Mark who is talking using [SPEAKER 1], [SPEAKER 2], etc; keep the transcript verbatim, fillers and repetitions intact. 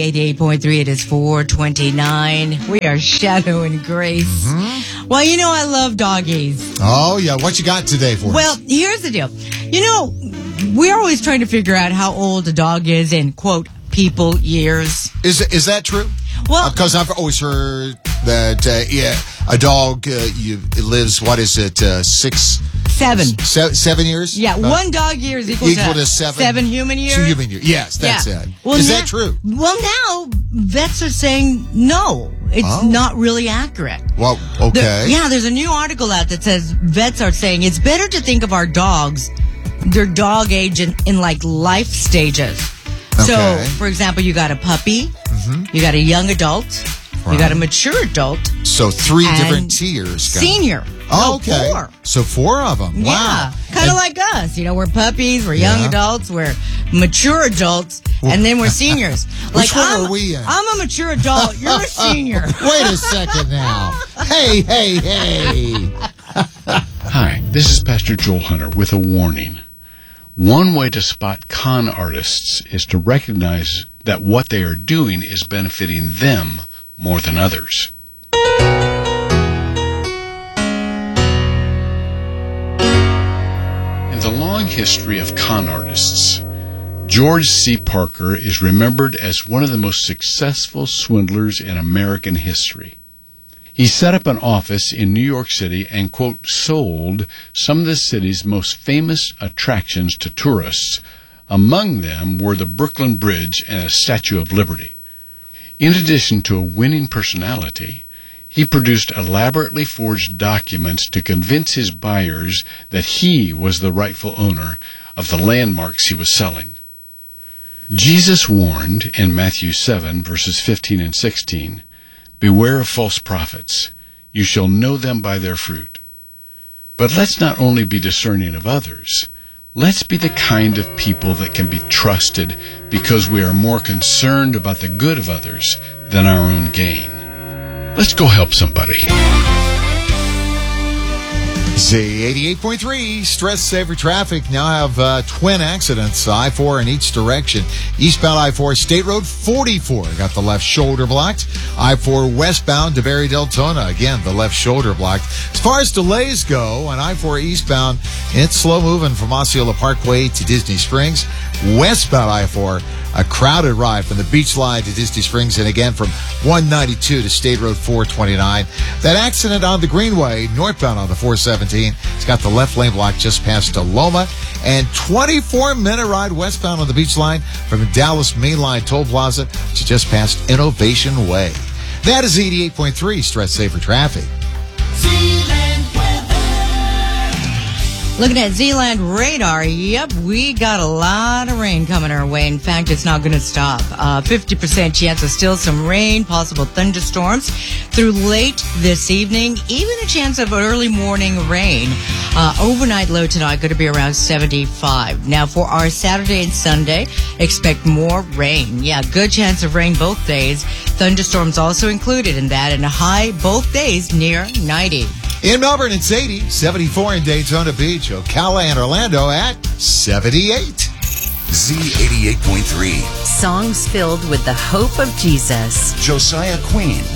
[SPEAKER 1] eighty-eight point three. It is four twenty-nine. We are Shadow and Grace. Mm-hmm. Well, you know I love doggies.
[SPEAKER 2] Oh, yeah. What you got today for us?
[SPEAKER 1] Well, here's the deal. You know, we're always trying to figure out how old a dog is in, quote, people years.
[SPEAKER 2] Is is that true?
[SPEAKER 1] Well,
[SPEAKER 2] because uh, I've always heard that uh, yeah, a dog uh, you it lives. What is it? Uh, six,
[SPEAKER 1] seven,
[SPEAKER 2] se- seven years.
[SPEAKER 1] Yeah,
[SPEAKER 2] uh,
[SPEAKER 1] one dog year is equal,
[SPEAKER 2] equal
[SPEAKER 1] to,
[SPEAKER 2] to seven.
[SPEAKER 1] Seven human years.
[SPEAKER 2] Two human years. Yes, that's
[SPEAKER 1] yeah.
[SPEAKER 2] it.
[SPEAKER 1] Well,
[SPEAKER 2] is
[SPEAKER 1] now,
[SPEAKER 2] that true?
[SPEAKER 1] Well, now vets are saying no. It's
[SPEAKER 2] oh.
[SPEAKER 1] not really accurate.
[SPEAKER 2] Well, okay.
[SPEAKER 1] There, yeah, there's a new article out that says vets are saying it's better to think of our dogs, their dog age in, in like life stages.
[SPEAKER 2] Okay.
[SPEAKER 1] So, for example, you got a puppy, mm-hmm. you got a young adult, right. you got a mature adult.
[SPEAKER 2] So three different tiers.
[SPEAKER 1] Senior.
[SPEAKER 2] Oh,
[SPEAKER 1] no,
[SPEAKER 2] okay.
[SPEAKER 1] Four.
[SPEAKER 2] So four of them. Wow.
[SPEAKER 1] Yeah. Kind of like us. You know, we're puppies, we're young
[SPEAKER 2] yeah.
[SPEAKER 1] adults, we're mature adults, and then we're seniors.
[SPEAKER 2] Which
[SPEAKER 1] like,
[SPEAKER 2] one
[SPEAKER 1] I'm,
[SPEAKER 2] are we in?
[SPEAKER 1] I'm a mature adult. You're a senior.
[SPEAKER 2] Wait a second now. Hey, hey, hey.
[SPEAKER 3] Hi, this is Pastor Joel Hunter with a warning. One way to spot con artists is to recognize that what they are doing is benefiting them more than others. In the long history of con artists, George C. Parker is remembered as one of the most successful swindlers in American history. He set up an office in New York City and, quote, sold some of the city's most famous attractions to tourists. Among them were the Brooklyn Bridge and a Statue of Liberty. In addition to a winning personality, he produced elaborately forged documents to convince his buyers that he was the rightful owner of the landmarks he was selling. Jesus warned in Matthew seven, verses fifteen and sixteen, "Beware of false prophets. You shall know them by their fruit." But let's not only be discerning of others. Let's be the kind of people that can be trusted because we are more concerned about the good of others than our own gain. Let's go help somebody.
[SPEAKER 2] Z eighty-eight point three, Stress Saver Traffic. Now have uh, twin accidents, I four in each direction. Eastbound I four, State Road forty-four, got the left shoulder blocked. I four westbound to Barry Deltona, again, the left shoulder blocked. As far as delays go, on I four eastbound, it's slow moving from Osceola Parkway to Disney Springs. Westbound I four, a crowded ride from the Beach Line to Disney Springs, and again from one ninety-two to State Road four twenty-nine. That accident on the Greenway, northbound on the four seventeen, it's got the left lane blocked just past Loma, and twenty-four minute ride westbound on the Beach Line from Dallas Main Line Toll Plaza to just past Innovation Way. That is eighty-eight point three Stress Saver Traffic.
[SPEAKER 1] Looking at Zealand radar, yep, we got a lot of rain coming our way. In fact, it's not going to stop. Uh, fifty percent chance of still some rain, possible thunderstorms through late this evening, even a chance of early morning rain. Uh, overnight low tonight going to be around seventy-five. Now, for our Saturday and Sunday, expect more rain. Yeah, good chance of rain both days. Thunderstorms also included in that, and a high both days near ninety.
[SPEAKER 2] In Melbourne, it's eighty, seventy-four in Daytona Beach, Ocala and Orlando at seventy-eight.
[SPEAKER 4] Z eighty-eight point three.
[SPEAKER 5] Songs filled with the hope of Jesus.
[SPEAKER 4] Josiah Queen.